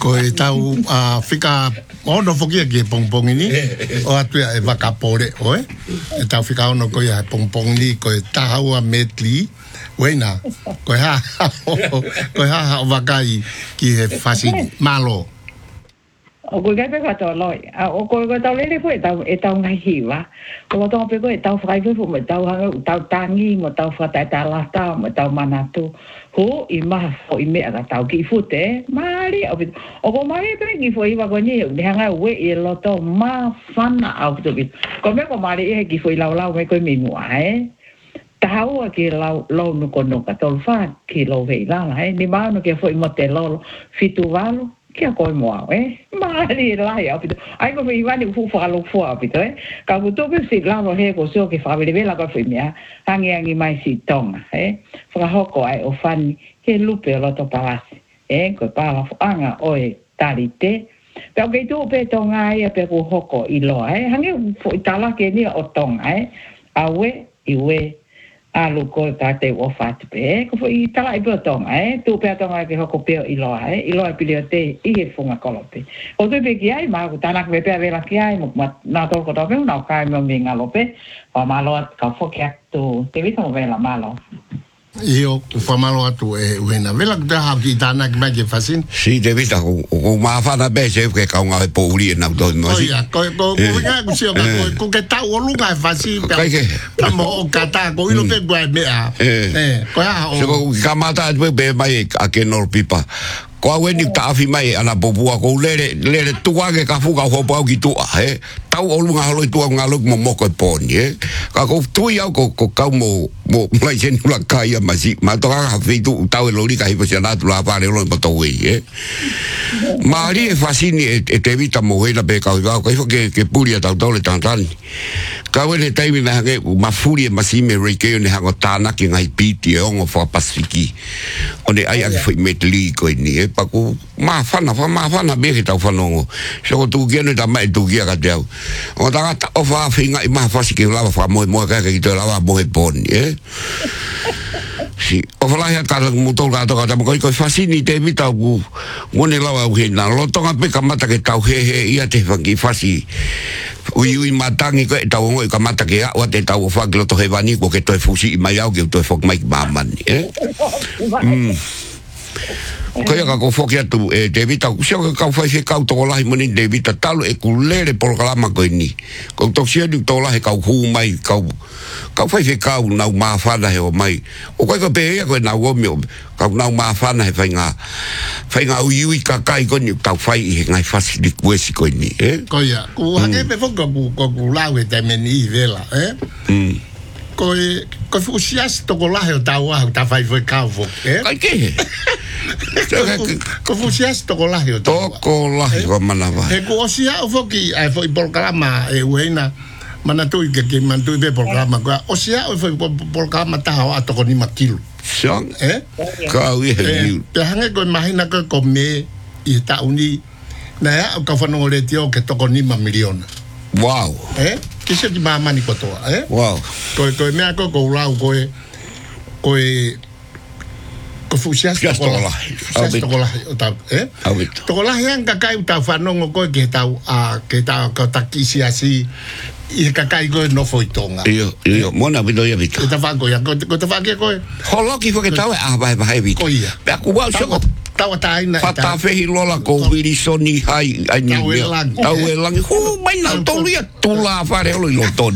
ko e tau fika ono fokia ki pongpong ini o atu e vakapore oe e tau fika ono ko ia pongpong ni ko e tahau a metli wena ko ha o vakai ki e fasi malo o ko ga pe ka to loi o ko ko tau le ko e tau ngai hiwa ko to pe ko e tau fai ko mo tau tau tangi mo tau fa ta la ta mo tau manatu ho i ma fo i me aga tau ki fute mari o ko mari pe ki fo i wa ko ni hanga we i lo to ma fana au to bi ko me ko mari e ki fo i lau me ko mi mu ai tau ki lau no ko no ka tol fa ki lo ve la ni ma no ke fo i mo te lo fitu valo que a coi moa mari lai apito ai ko vi vani fu fa lo fu apito ka ku to pe si la no he ko so ke fa vele la ko fi mia hangi mai si tonga fra hoko ai o fani ke lupe lo to palasi ko pa la anga oi tarite pe ke tu pe tonga ai pe ko hoko i lo hangi fu tala ke ni o tonga awe iwe alu ko ka te o fat pe ko i tala i botong tu pe tonga ke hoko pe i lo pe te i he funga kolope o te pe ki ai ma ko tanak pe pe vela ki ai mo na to ko to pe na ka mo minga lope o malo ka fo ke tu te vi mo vela malo io fa malo atu e wena vela da ha ki tanak ma ke fasin si te vita o ma fa na be se ke ka nga po uri na to no si ko nga ku si ko ke ta o luga fasin pe mo o kata ko ilo pe gwa me ko ha o so ka mata be mai a ke no pipa ko awe ni ta afi mai ana popua ko le tua ke ka fuga ho pau ki tua tau o lunga holo tua ngalo mo ko poni ka ko tu ia ko ka mo mai sen la kai ma si ma to ka fi tu tau lo ri ka hi pesa na tu la pa le lo pa to we mari e fasini e te vita mo la pe ka ko ke puria tau le tantan ka we le tai na ke ma furia ma si me re ke ne ha ko tana ki ngai piti o ngo fa pasifiki onde ai a foi metli ko ni pa ko ma fana be ke tau fanongo so tu ke ne ta mai tu ke ka tau o ta o fa finga i ma fa si ke la fa mo ka ke te la mo e pon si o fa la ya ka mo to ka to ka mo ko fasini te vita ku ngone la o na lo to ka pe ka mata ke tau he ia te fa ki fasi ui matangi ko tau ngoi ka mata ke a te tau fa ki lo to he vani ko ke to fusi mai au ke to fo mai maman ko ia ka ko foki atu David ta ku ka fa se ka to la moni David ta talo e ku lere programa ko ni ko to sia du to la he ka hu mai ka fa se ka na ma fa da he o mai o ko pe ko na wo mi ka na ma fa na he fa nga ui ka kai ko ni ta fa i ngai fa si ku si ko ni ko ia ku ha ke pe fo ko la we te meni vela ko fusias to ko la he ta wa ta fa foi ka vo ka ke ko fusias to ko la he to ko la he ko manava e ko sia o foki ai foi programa e wena mana tu ke mantu be programa ko o sia o foi programa ta ha to ko ni makilo song ka wi he te hange ko imagina ko me i ta uni na ya ka fa no le tio ke to ko ni miliona wow que se ma mani ko to wow ko me ko la ko fusias to la to la yang ka kai ta fa no ko ke ta ko ta kisi asi i ka kai ko no foi tonga io mona vido ia vita ta fa ko ya ko ta fa ke ko holo ki fo ke ta vai vita ko ia ba ku wa so tawa tai na fata fehi lola ko viri soni hai ani tau elang hu mai na tolia tula fare lo ton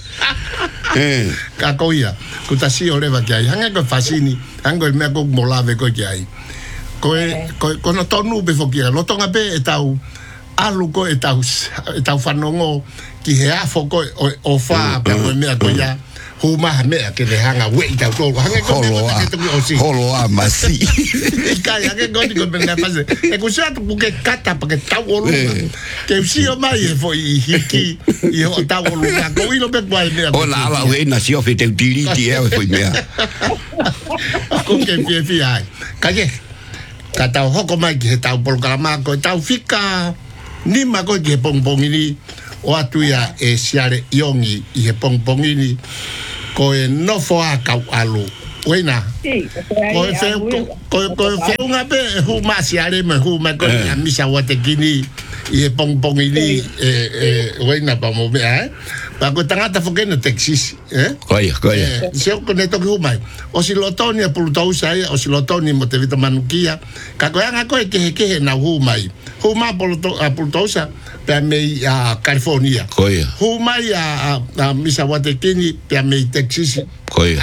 ka ko ia ku ta si ore va kai hanga ko fasini hanga me ko molave ko kai ko no tonu be fo kia lo tonga be tau alu ko tau fanongo ki he afo ko o fa pe me ko ya huma me ke le hanga we ta to hanga ko holo amasi ka ya ke ko me na pase e ku sa tu ke kata pa ke ta wolu ke si o mai e foi hiki i o ta wolu na ko i lo be kwai me o la ala we na si o fe te utility e foi me ko ke fi ai ka ke ka ta ho ko mai ke ta programa ko ta fika ni ma ko ke pong ni o atu ya e siare iongi i he pong ni ko e no fo a kau alu Wena. Ko unga be hu masiare me hu ma ko misa watekini e pong ini wena pa mo be pa ko tangata fokena Texas Koia se ko neto hu mai o silotoni a pulutausa o silotoni mo te vita manukia ka ko anga ko ke na hu mai hu ma pulutausa pe me a California Koia hu mai a misa watekini pe me Texas Koia